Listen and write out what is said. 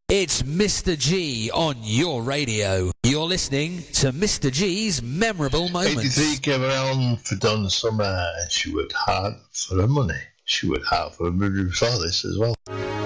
It's Mr. G on your radio. You're listening to Mr. G's Memorable Moments. 83 came around for Donna Summer and she worked hard for her money. She worked hard for her before this as well.